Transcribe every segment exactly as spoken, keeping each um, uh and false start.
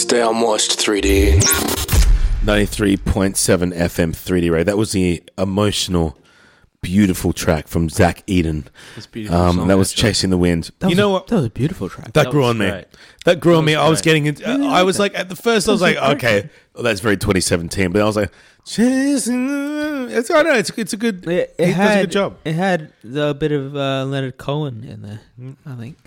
Stay on Washed three D. ninety-three point seven F M three D radio. That was the emotional, beautiful track from Zach Eden. That's beautiful. Um, song, that was actually. Chasing the Wind. That You was know a, what? That was a beautiful track. That, That grew was on me. great. That grew That on me. was I was great. getting into. I was like, at the first, I was like, okay, well, that's very twenty seventeen. But I was like, chasing. the- It's I don't know. It's it's a good. It, he it does had a good job. It had a bit of uh, Leonard Cohen in there, I think.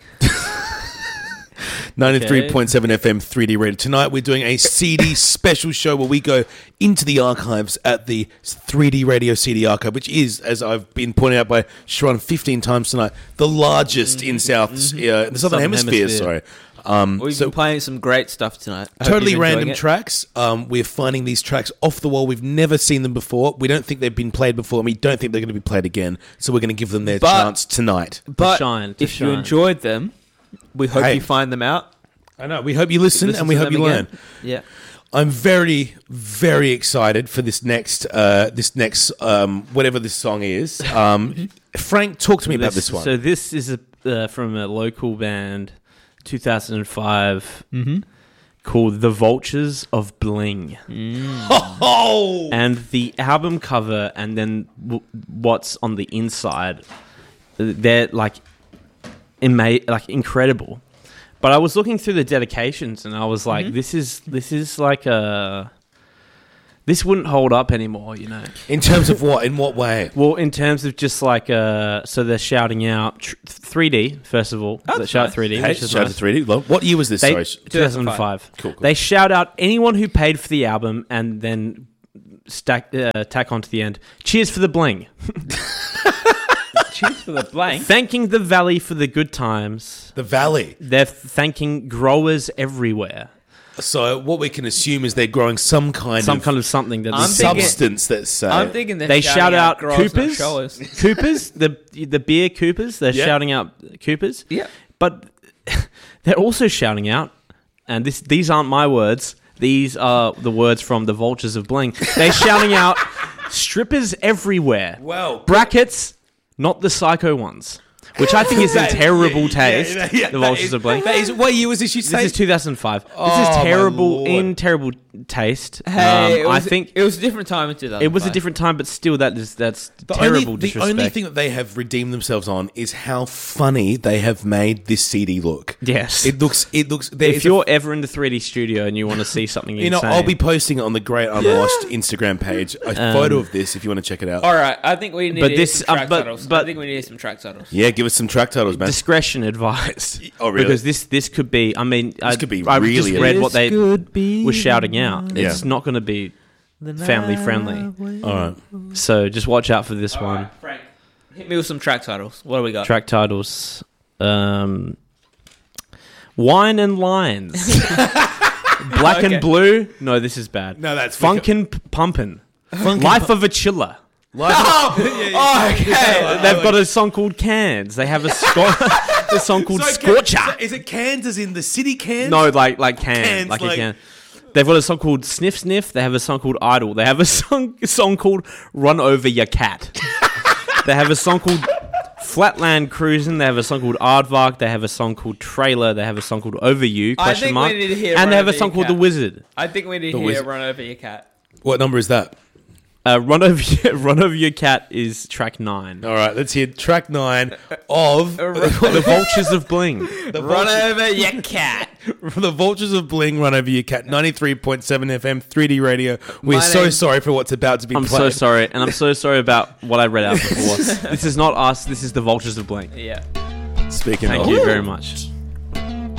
ninety-three point seven F M three D radio. Tonight we're doing a C D special show where we go into the archives at the three D radio C D archive, which is, as I've been pointed out by Sharon fifteen times tonight, the largest in South, uh, the Southern, Southern Hemisphere, Hemisphere. sorry. Um, We've so been playing some great stuff tonight. I hope totally you're enjoying random it. tracks. Um, we're finding these tracks off the wall. We've never seen them before. We don't think they've been played before, and we don't think they're going to be played again. So we're going to give them their But- chance tonight. But shine, to if you shine. enjoyed them, we hope Hey. you find them out. I know. We hope you listen, Listen and we to hope them you again. learn. Yeah. I'm very, very excited for this next, uh, this next, um, whatever this song is. Um, Frank, talk to me about this one. So this is a, uh, from a local band, two thousand five, Mm-hmm. called The Vultures of Bling. oh, And the album cover and then w- what's on the inside, they're like, ima- like incredible. But I was looking through the dedications and I was like, Mhm. this is this is like a... This wouldn't hold up anymore, you know. in terms of what? In what way? Well, in terms of just like, uh, so they're shouting out tr- three D, first of all. That's They shout nice. three D, Hey, which is shout out nice. to three D. Well, what year was this? They, Sorry. two thousand five. Cool, cool. They shout out anyone who paid for the album and then stack, uh, tack onto the end, cheers for the bling. Cheers for the blank. Thanking the Valley for the good times. The Valley. They're thanking growers everywhere. So what we can assume is they're growing some kind Some of kind of something that I'm is thinking- substance that's. Uh, I'm thinking they're they shouting shout out growers, not Coopers, showers. Coopers, the the beer Coopers. They're Yeah. shouting out Coopers. Yeah. But they're also shouting out, and this these aren't my words. These are the words from the Vultures of Bling. They're shouting out strippers everywhere. Well, Brackets, not the psycho ones, which I think is in That- terrible yeah, taste. yeah, yeah, the that Vultures is- of Bling. That is, what year was this? You This say? is two thousand five. This Oh, is my terrible Lord. in terrible taste. Hey, Um, it was, I think it was a different time in two thousand five. it was a different time, but still, that is that's The terrible only, the disrespect. only thing that they have redeemed themselves on is how funny they have made this C D look. Yes. It looks. It looks. There if is a- you're ever in the three D studio and you want to see something you know, insane, I'll be posting it on the Great Unwashed Instagram page a Um, photo of this if you want to check it out. All right, I think we need But to this- hear some uh, track but- titles. I but- think we need some track titles. Yeah, give us some track titles, man. discretion advised. Oh, really? Because this this could be. I mean, I, could be I really just read what they could be were shouting out. Yeah. It's not going to be family friendly. All right. So just watch out for this All one. right, Frank, hit me with some track titles. What do we got? Track titles: um, Wine and Lines, Black Okay. and Blue. No, this is bad. No, that's Funkin' P- Pumpin'. Life of a Chiller. Live- Oh, okay. They've got a song called Cans. They have a, sco- a song called So, Scorcher. so is it cans as in the city cans? No, like like can, Cans, like, like- a can. They've got a song called Sniff Sniff. They have a song called Idle. They have a song a song called Run Over Your Cat. They have a song called Flatland Cruisin'. They have a song called Aardvark. They have a song called Trailer. They have a song called Over You. I Question think mark. we need to hear and Run they have a Over song Your called Cat. The Wizard. I think we need The to hear Wiz- Run Over Your Cat. What number is that? Uh, Run Over Your, Run Over Your Cat is track nine. All right, let's hear track nine of The Vultures of Bling. the Run Vultures, Over Your Cat. the Vultures of Bling. Run Over Your Cat. ninety-three point seven F M three D radio. We're My so name- sorry for what's about to be I'm played. so sorry, and I'm so sorry about what I read out before. This is not us. This is the Vultures of Bling. Yeah. Speaking Thank of, you very much.